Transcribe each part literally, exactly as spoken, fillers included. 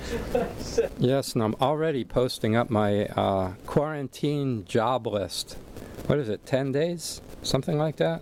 Yes, and I'm already posting up my uh, quarantine job list. What is it, ten days? Something like that?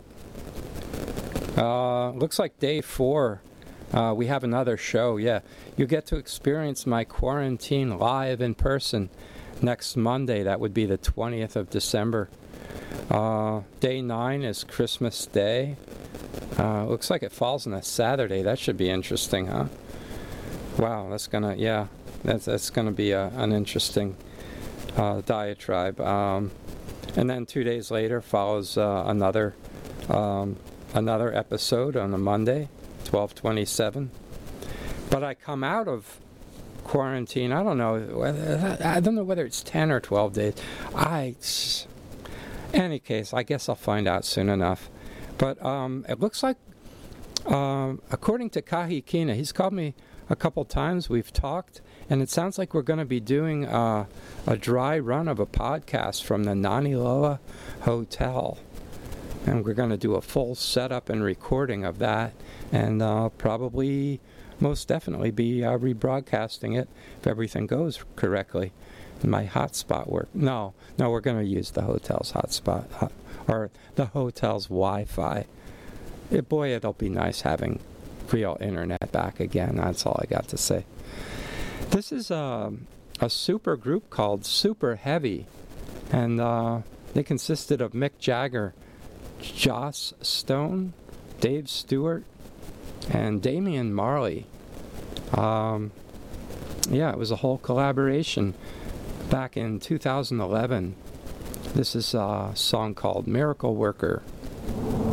Uh, looks like day four. Uh, we have another show, yeah. You get to experience my quarantine live in person next Monday. That would be the twentieth of December. Uh, day nine is Christmas Day. Uh, looks like it falls on a Saturday. That should be interesting, huh? Wow, that's gonna, yeah, that's that's gonna be a, an interesting uh, diatribe. Um, and then two days later follows uh, another um, another episode on a Monday, twelve twenty-seven. But I come out of quarantine. I don't know. Whether, I don't know whether it's ten or twelve days. I, any case, I guess I'll find out soon enough. But um, it looks like, um, according to Kahikina, he's called me a couple times. We've talked, and it sounds like we're going to be doing uh, a dry run of a podcast from the Naniloa Hotel. And we're going to do a full setup and recording of that, and uh, probably, most definitely, be uh, rebroadcasting it if everything goes correctly. My hotspot work. No, no, we're going to use the hotel's hotspot, hot, or the hotel's Wi-Fi. It, boy, it'll be nice having real internet back again. That's all I got to say. This is a, a super group called Super Heavy, and uh, they consisted of Mick Jagger, Joss Stone, Dave Stewart, and Damian Marley. Um, yeah, it was a whole collaboration back in two thousand eleven. This is a song called Miracle Worker.